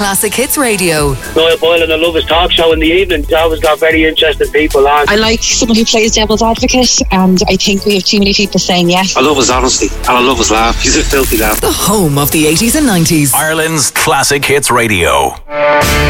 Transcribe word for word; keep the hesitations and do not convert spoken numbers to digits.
Classic Hits Radio. Noel Boylan, I love his talk show in the evening. He's always got very interesting people on. I like someone who plays devil's advocate, and I think we have too many people saying yes. I love his honesty and I love his laugh. He's a filthy laugh. The home of the eighties and nineties. Ireland's Classic Hits Radio.